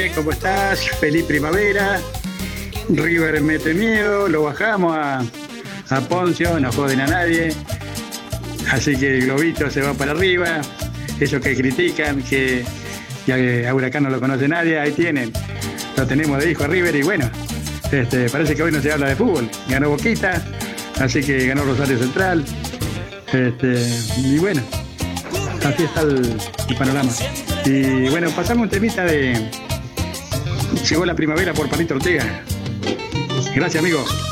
¿Cómo estás? Feliz primavera. River mete miedo, lo bajamos a Poncio, no joden a nadie. Así que el globito se va para arriba. Esos que critican que a Huracán no lo conoce nadie, ahí tienen. Lo tenemos de hijo a River y bueno, parece que hoy no se habla de fútbol. Ganó Boquita, así que ganó Rosario Central. Y bueno, así está el panorama. Y bueno, pasamos un temita de... Llegó la primavera por Palito Ortega. Gracias, amigos.